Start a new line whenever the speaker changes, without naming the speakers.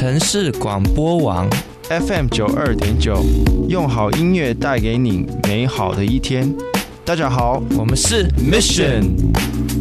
城市广播网
FM92.9，用好音乐带给你美好的一天。大家好，
我们是 Mission。